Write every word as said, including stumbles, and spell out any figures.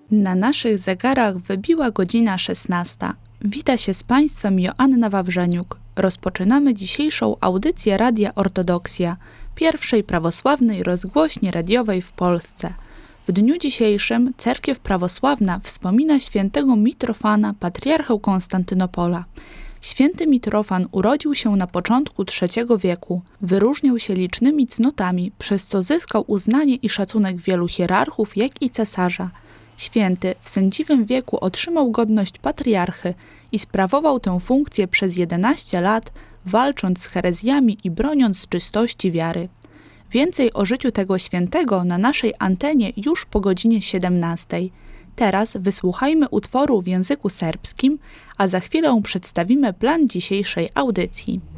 Na naszych zegarach wybiła godzina szesnasta. Wita się z Państwem Joanna Wawrzeniuk. Rozpoczynamy dzisiejszą audycję Radia Ortodoksja, pierwszej prawosławnej rozgłośni radiowej w Polsce. W dniu dzisiejszym Cerkiew Prawosławna wspomina świętego Mitrofana, patriarchę Konstantynopola. Święty Mitrofan urodził się na początku trzeciego wieku. Wyróżniał się licznymi cnotami, przez co zyskał uznanie i szacunek wielu hierarchów, jak i cesarza. Święty w sędziwym wieku otrzymał godność patriarchy i sprawował tę funkcję przez jedenaście lat, walcząc z herezjami i broniąc czystości wiary. Więcej o życiu tego świętego na naszej antenie już po godzinie siedemnastej. Teraz wysłuchajmy utworu w języku serbskim, a za chwilę przedstawimy plan dzisiejszej audycji.